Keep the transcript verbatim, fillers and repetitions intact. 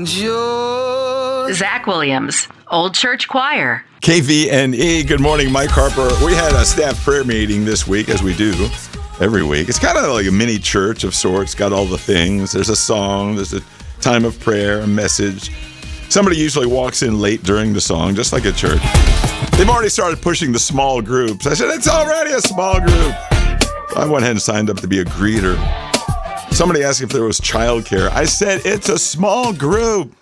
and yours. Zach Williams, Old Church Choir. K V N E, good morning, Mike Harper. We had a staff prayer meeting this week, as we do every week. It's kind of like a mini church of sorts, got all the things. There's a song, there's a time of prayer, a message. Somebody usually walks in late during the song, just like a church. They've already started pushing the small groups. I said, it's already a small group. So I went ahead and signed up to be a greeter. Somebody asked if there was childcare. I said, it's a small group.